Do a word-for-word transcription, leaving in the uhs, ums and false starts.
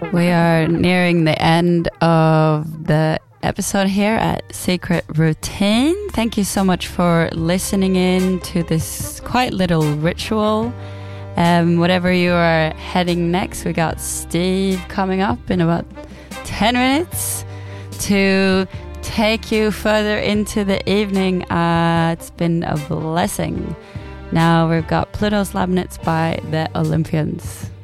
We are nearing the end of the episode here at Secret Routine. Thank you so much for listening in to this quite little ritual. Um, whatever you are heading next, we got Steve coming up in about ten minutes to take you further into the evening. Uh, it's been a blessing. Now we've got Pluto's Labnitz by the Olympians.